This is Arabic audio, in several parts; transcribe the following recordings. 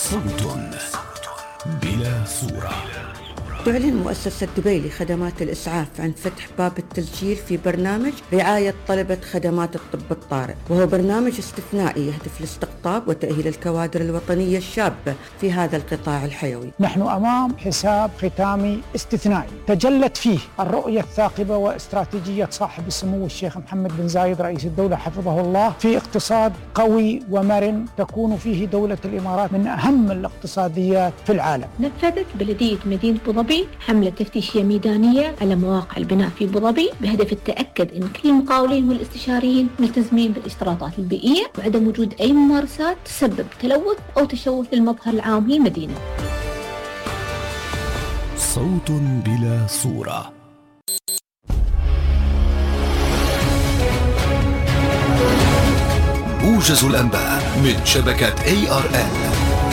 صوت بلا صورة. تعلن مؤسسة دبي لخدمات الإسعاف عن فتح باب التسجيل في برنامج رعاية طلبة خدمات الطب الطارئ، وهو برنامج استثنائي يهدف لاستقطاب وتأهيل الكوادر الوطنية الشابة في هذا القطاع الحيوي. نحن أمام حساب ختامي استثنائي تجلت فيه الرؤية الثاقبة واستراتيجية صاحب السمو الشيخ محمد بن زايد رئيس الدولة حفظه الله في اقتصاد قوي ومرن تكون فيه دولة الإمارات من أهم الاقتصاديات في العالم. نفذت بلدية مدينة أبو ظبي حملة تفتيشية ميدانية على مواقع البناء في أبو ظبي بهدف التأكد أن كل المقاولين والاستشاريين ملتزمين بالاشتراطات البيئية وعدم وجود أي ممارسات تسبب تلوث أو تشوه للمظهر العام للمدينة. صوت بلا صورة. موجز الأنباء من شبكة ARN.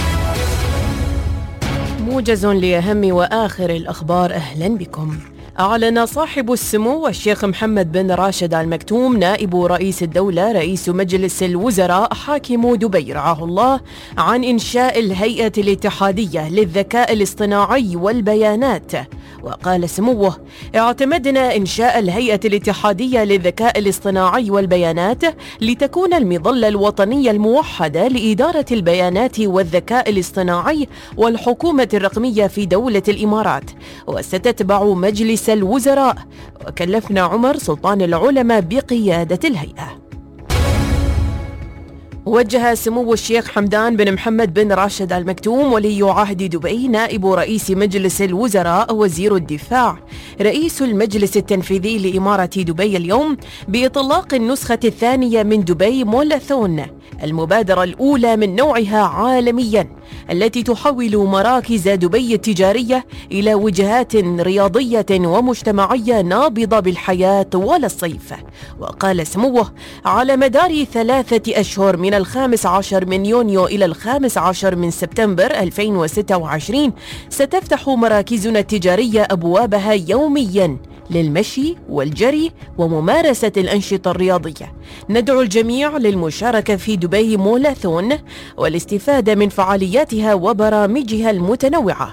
موجز لأهم وآخر الأخبار، أهلا بكم. أعلن صاحب السمو الشيخ محمد بن راشد آل مكتوم نائب رئيس الدولة رئيس مجلس الوزراء حاكم دبي رعاه الله عن إنشاء الهيئة الاتحادية للذكاء الاصطناعي والبيانات. وقال سموه: اعتمدنا إنشاء الهيئة الاتحادية للذكاء الاصطناعي والبيانات لتكون المظلة الوطنية الموحدة لإدارة البيانات والذكاء الاصطناعي والحكومة الرقمية في دولة الإمارات، وستتبع مجلس الوزراء. وكلفنا عمر سلطان العلماء بقيادة الهيئة. وجه سمو الشيخ حمدان بن محمد بن راشد آل مكتوم ولي عهد دبي نائب رئيس مجلس الوزراء وزير الدفاع رئيس المجلس التنفيذي لإمارة دبي اليوم بإطلاق النسخة الثانية من دبي مولثون، المبادرة الأولى من نوعها عالمياً التي تحول مراكز دبي التجارية إلى وجهات رياضية ومجتمعية نابضة بالحياة ولا الصيف. وقال سموه: على مدار 3 أشهر من 15 من يونيو إلى 15 من سبتمبر 2026 ستفتح مراكزنا التجارية أبوابها يومياً للمشي والجري وممارسة الأنشطة الرياضية. ندعو الجميع للمشاركة في دبي مولثون والاستفادة من فعالياتها وبرامجها المتنوعة.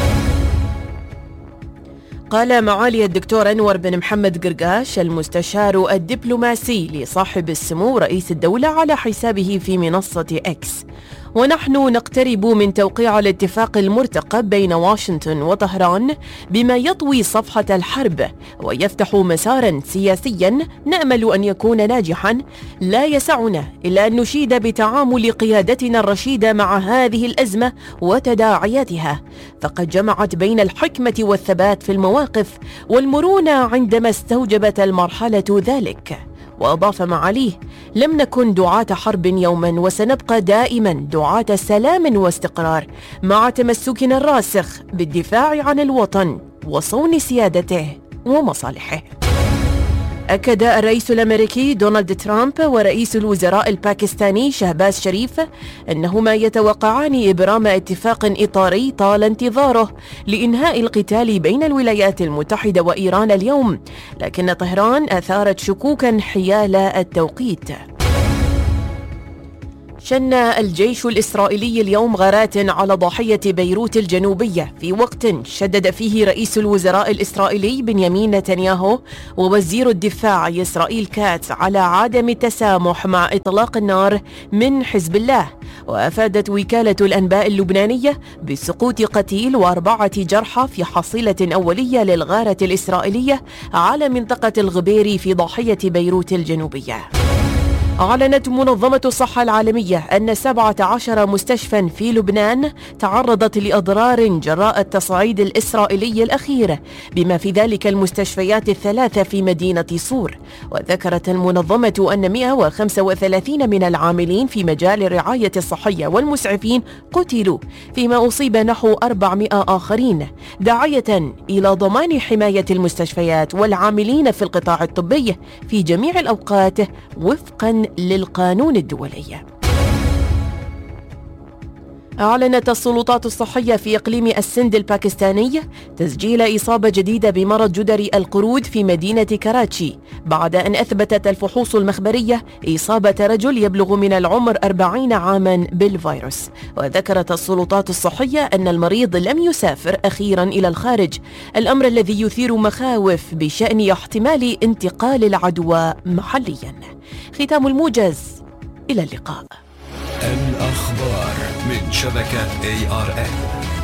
قال معالي الدكتور أنور بن محمد قرقاش المستشار الدبلوماسي لصاحب السمو رئيس الدولة على حسابه في منصة إكس: ونحن نقترب من توقيع الاتفاق المرتقب بين واشنطن وطهران بما يطوي صفحة الحرب ويفتح مسارا سياسيا نأمل أن يكون ناجحا. لا يسعنا إلا أن نشيد بتعامل قيادتنا الرشيدة مع هذه الأزمة وتداعياتها، فقد جمعت بين الحكمة والثبات في المواقف والمرونة عندما استوجبت المرحلة ذلك. وأضاف معاليه: لم نكن دعاة حرب يوما وسنبقى دائما دعاة سلام واستقرار مع تمسكنا الراسخ بالدفاع عن الوطن وصون سيادته ومصالحه. أكد الرئيس الأمريكي دونالد ترامب ورئيس الوزراء الباكستاني شهباز شريف أنهما يتوقعان إبرام اتفاق إطاري طال انتظاره لإنهاء القتال بين الولايات المتحدة وإيران اليوم، لكن طهران أثارت شكوكا حيال التوقيت. شن الجيش الإسرائيلي اليوم غارات على ضاحية بيروت الجنوبية في وقت شدد فيه رئيس الوزراء الإسرائيلي بنيامين نتنياهو ووزير الدفاع إسرائيل كاتس على عدم التسامح مع إطلاق النار من حزب الله. وأفادت وكالة الأنباء اللبنانية بسقوط قتيل و4 جرحى في حصيلة أولية للغارة الإسرائيلية على منطقة الغبيري في ضاحية بيروت الجنوبية. أعلنت منظمة الصحة العالمية أن 17 مستشفى في لبنان تعرضت لأضرار جراء التصعيد الإسرائيلي الأخير، بما في ذلك المستشفيات ال3 في مدينة صور. وذكرت المنظمة أن 135 من العاملين في مجال الرعاية الصحية والمسعفين قتلوا، فيما أصيب نحو 400 آخرين، داعية إلى ضمان حماية المستشفيات والعاملين في القطاع الطبي في جميع الأوقات وفقاً للقانون الدولي. أعلنت السلطات الصحية في إقليم السند الباكستاني تسجيل إصابة جديدة بمرض جدري القرود في مدينة كراتشي، بعد أن أثبتت الفحوص المخبرية إصابة رجل يبلغ من العمر 40 عاما بالفيروس. وذكرت السلطات الصحية أن المريض لم يسافر أخيرا إلى الخارج، الأمر الذي يثير مخاوف بشأن احتمال انتقال العدوى محليا. ختام الموجز، إلى اللقاء. الأخبار من شبكة ARN.